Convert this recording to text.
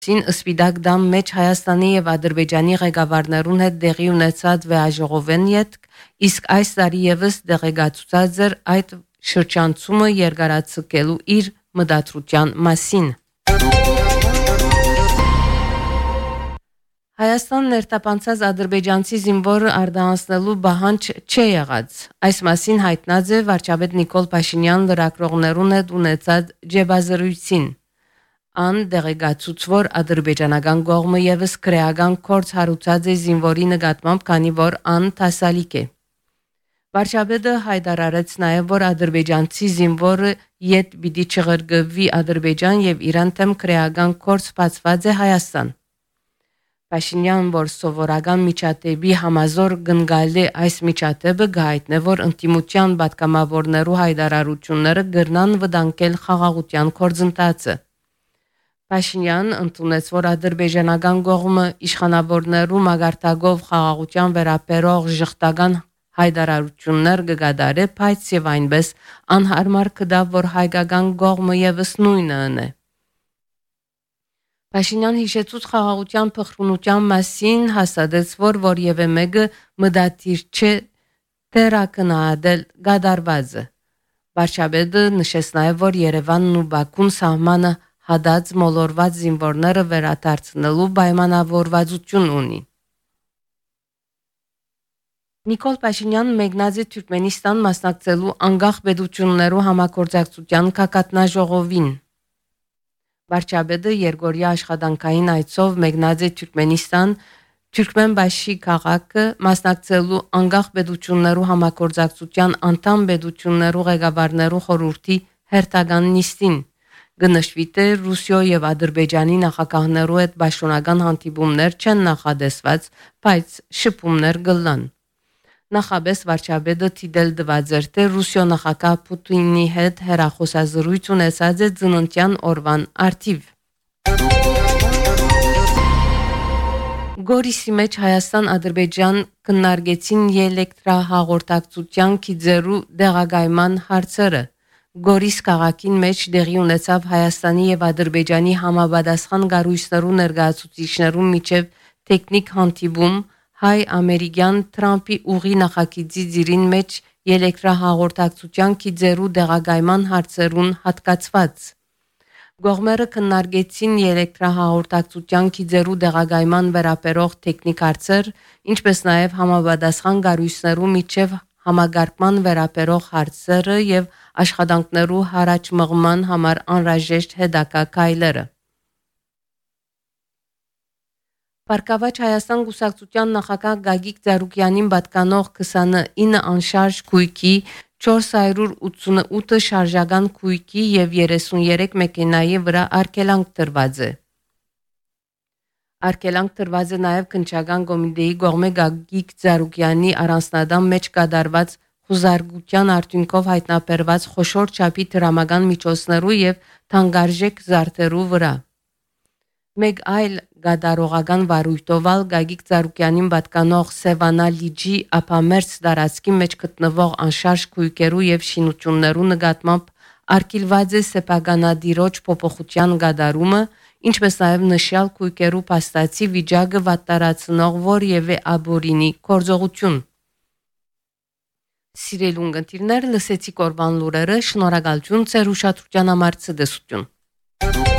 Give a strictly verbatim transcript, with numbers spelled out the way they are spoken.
Սին Սպիդակ դամ մեջ Հայաստանի եւ Ադրբեջանի ղեկավարներուն հետ դեղի ունեցած վեաժողովեն յետք, իսկ այս տարի եւս դեղեկացուցած էր այդ շրջանցումը երկարացկելու իր մտադրության մասին։ Հայաստան ներտապանցած ադրբեջանցի զինվորը արդահանցնելու բահանջ չի եղած։ Այս մասին հայտնած է վարչապետ Նիկոլ Փաշինյան լրագրողներուն հետ ունեցած ջեբազրույցին։ Ան դեղեկացուց, որ ադրբեջանական կողմը եւս քրեական կորց հարուցած է զինվորի նկատմամբ, քանի որ ան տասալիկ է։ Վարչապետը հայտարարեց նաեւ, որ ադրբեջանցի զինվորը յետ պիտի չղրգվի Ադրբեջան եւ իրան թեմ քրեական կորց բացված է Հայաստան։ Փաշինյան, որ սովորական միջադեպի համազոր գնգալի այս միջադեպը գայտնե, որ ինտիմության պատգամավորներու հայտարարությունները գրնան վտանգել խաղաղության գործընթացը։ Փաշինյան ընդունեց, որ ադրբեջանական կողմը իշխանավորներու մագարտակով խաղաղության վերաբերող ժխտական հայտարարություններ կգադարե, բայց եւ այնպես անհարմար կդավ, որ հայկական կողմը եւս նույնը ընե։ Փաշինյան հիշեցուց խաղաղության փխրունության մասին, հաստատեց, որ որևէ մեկը մտադիր չէ թերակնահատել գադարվածը։ Վարչապետը նշեց նաեւ, որ Երևանն ու Բաքուն սահմանը հադած մոլորված զինվորները վերադարձնելու պայմանավորվածություն ունի։ Նիկոլ Փաշինյան մեկնած է Թուրքմենստան մասնակցելու անկախ պետություններու համագործակցության կակատնաժողովին։ Վարչապետը երկօրյա աշխատանքային այցով մեկնած է Թուրքմենստան, Թուրքմենբաշի քաղաքը մասնակցելու անկախ պետություններու համագործակցության անդամ պետություններու ղեկավարներու խորհրդի հերթական նիստին։ Գնշվի թե Ռուսիո եւ Ադրբեջանի նախագահներու հետ պաշտոնական հանդիպումներ չեն նախադեсված, բայց շփումներ կլան։ Նախաբես վարչապետը թիդել դված էր, թե Ռուսիո նախագահ Պուտինի հետ հեռախոսազրույց ունեցած է ծննդյան օրվան արդիվ։ Գորիսի մեջ Հայաստան-Ադրբեջան քննարկեցին էլեկտրահաղորդակցության քիզերու դեղագայման հարցերը։ Գորիս քաղաքին մեջ դեղի ունեցավ Հայաստանի եւ Ադրբեջանի համապատասխան կառույցներու ներկայացուցիչներու միջև տեխնիկ հանդիպում հայ-ամերիկյան Թրամփի ուղի նախագծի ծիրին մեջ էլեկտրահաղորդակցության քիզերու դեղագայման հարցերուն հատկացված։ Գողմերը քննարկեցին էլեկտրահաղորդակցության քիզերու դեղագայման վերաբերող տեխնիկ հարցեր, ինչպես նաեւ համապատասխան կառույցներու միջև համագարկման վերաբերող հարցերը եւ աշխատանքներու հարաճ մղման համար անհրաժեշտ հետագա քայլերը։ Պարկավաճ Հայաստան կուսակցության նախագահ Գագիկ Ծառուկյանին պատկանող քսանինը անշարժ քույքի, չորս հարյուր ութսունութ շարժական քույքի եւ երեսունյերեք մեքենայի վրա արգելանք տրված է։ Արգելանք տրված է նաեւ քննչական կոմիտեի կողմէ Գագիկ Ծառուկյանի առանձնադամ մեջ կատարված խուզարկության արդյունքով հայտնաբերված խոշոր չափի դրամական միջոցներու եւ թանկարժեք զարդերու վրա։ Մեկ այլ գադարողական վարույթով ալ Գագիկ Ծառուկյանին պատկանող Սևանա լիջի ափամերձ տարածքի մեջ գտնվող անշարժ քույքերու եւ շինություններու նկատմամբ արգելված է սեփականադիրոջ փոփոխության գադարումը, ինչպես նաեւ նշյալ քույքերու փաստացի վիճակը վատտարացնող որևէ աբորինի գործողություն։ Սիրելուն գնդիրներ լսեցի կորվան լուրերը, շնորհակալություն ձեր ուշադրության համար ցդեսություն։